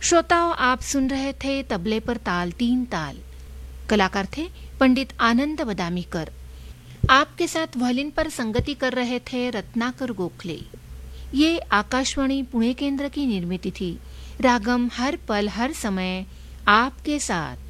श्रोताओं, आप सुन रहे थे तबले पर ताल तीन ताल। कलाकार थे पंडित आनंद बदामीकर। आपके साथ वायलिन पर संगति कर रहे थे रत्नाकर गोखले। ये आकाशवाणी पुणे केंद्र की निर्मित थी। रागम हर पल हर समय आपके साथ।